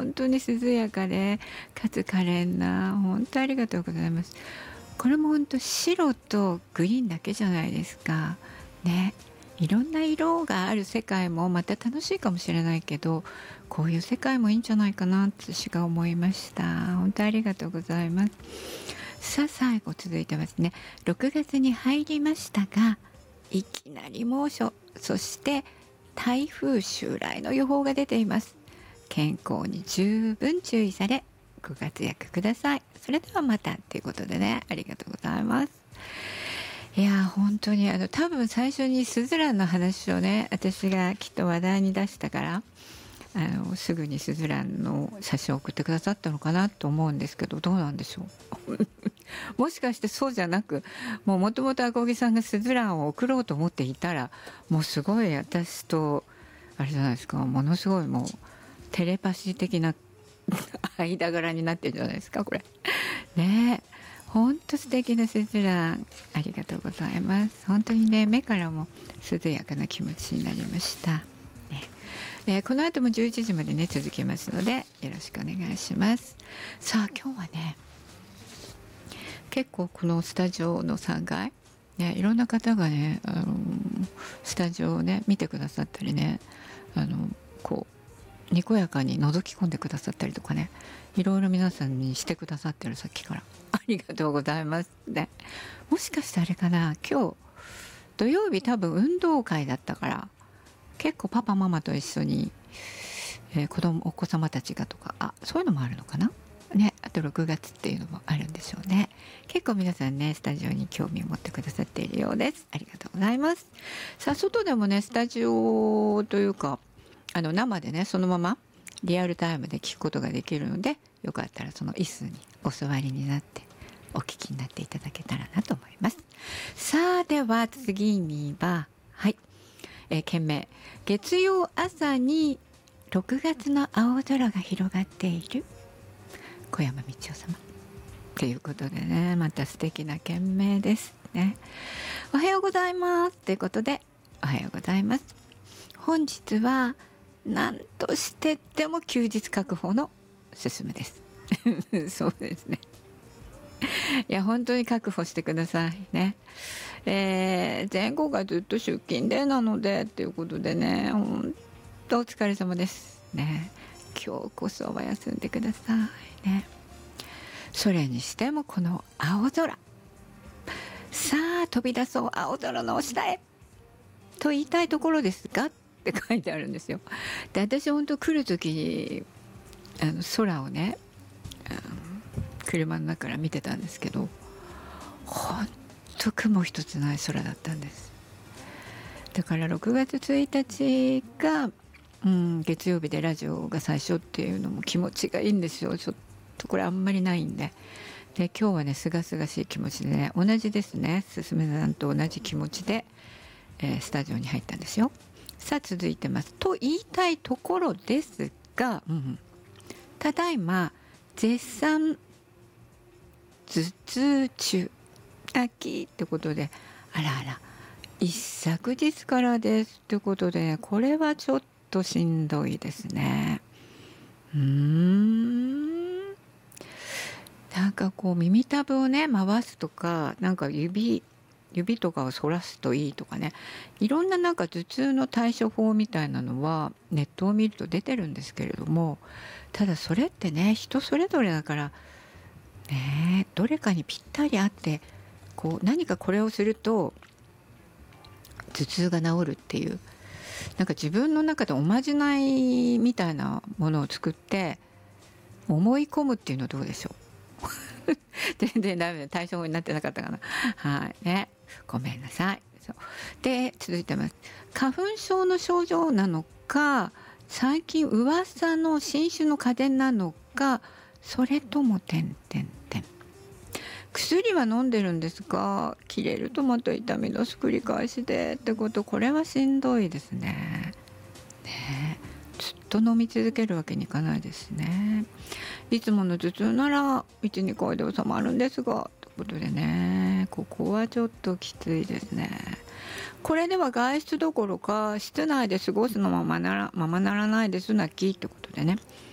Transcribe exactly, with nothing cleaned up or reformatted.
本当に涼やかでかつ可憐な、本当ありがとうございます。これも本当白とグリーンだけじゃないですかね。いろんな色がある世界もまた楽しいかもしれないけど、こういう世界もいいんじゃないかなって私が思いました。本当ありがとうございます。さあ最後続いてますね。ろくがつに入りましたが、いきなり猛暑、そして台風襲来の予報が出ています。健康に十分注意されご活躍ください。それではまたということでね、ありがとうございます。いや本当にあの多分最初にスズランの話をね、私がきっと話題に出したからあのすぐにスズランの写真を送ってくださったのかなと思うんですけど、どうなんでしょうもしかしてそうじゃなく、もうもともとアコギさんがスズランを送ろうと思っていたら、もうすごい私とあれじゃないですか、ものすごいもうテレパシー的な間柄になってるんじゃないですかこれね。え本当素敵なスズラン、ありがとうございます。本当にね、目からも涼やかな気持ちになりました、ねえー、この後もじゅういちじまでね続きますのでよろしくお願いします。さあ今日はね、結構このスタジオのさんがい、ね、いろんな方がね、あのー、スタジオをね見てくださったりね、あのこうにこやかに覗き込んでくださったりとかね、いろいろ皆さんにしてくださってる、さっきからありがとうございますね。もしかしてあれかな、今日土曜日多分運動会だったから結構パパママと一緒に、えー、子供お子様たちがとか、あそういうのもあるのかなね。あとろくがつっていうのもあるんでしょうね。結構皆さんねスタジオに興味を持ってくださっているようです。ありがとうございます。さあ外でもねスタジオというかあの生でねそのままリアルタイムで聞くことができるので、よかったらその椅子にお座りになってお聞きになっていただけたらなと思います。さあでは次にははい、えー、件名、月曜朝にろくがつの青空が広がっている小山道夫様ということでね、また素敵な件名ですね。おはようございますということで、おはようございます。本日は何としてでも休日確保の進むですそうですねいや本当に確保してくださいね。えー、前後がずっと出勤デーなのでということでね、本当お疲れ様ですね。今日こそは休んでくださいね。それにしてもこの青空、さあ飛び出そう青空の下へと言いたいところですがって書いてあるんですよ。で私本当来る時にあの空をね、あの車の中から見てたんですけど、本当雲一つない空だったんです。だからろくがつついたちが、うん、月曜日でラジオが最初っていうのも気持ちがいいんですよ。ちょっとこれあんまりないんで、で今日はねすがすがしい気持ちでね、同じですね、すすめさんと同じ気持ちで、えー、スタジオに入ったんですよ。さあ続いてますと言いたいところですが、うん、ただいま絶賛頭痛中秋ってことで、あらあら一昨日からですってことで、ね、これはちょっとしんどいですね。うーんなんかこう耳たぶをね回すとか、なんか指指とかを反らすといいとかね、いろんななんか頭痛の対処法みたいなのはネットを見ると出てるんですけれども、ただそれってね人それぞれだからね、どれかにぴったり合ってこう何かこれをすると頭痛が治るっていう、なんか自分の中でおまじないみたいなものを作って思い込むっていうのはどうでしょう全然ダメだ、対処法になってなかったかな。はいね、ごめんなさい。そうで続いてます。花粉症の症状なのか、最近噂の新種の家電なのか、それとも点々点。薬は飲んでるんですが、切れるとまた痛みの繰り返しでってこと、これはしんどいですね。ねずっと飲み続けるわけにいかないですね。いつもの頭痛ならいち、にかいで収まるんですがということでね、ここはちょっときついですね。これでは外出どころか室内で過ごすのままならままならないです泣きってことでね、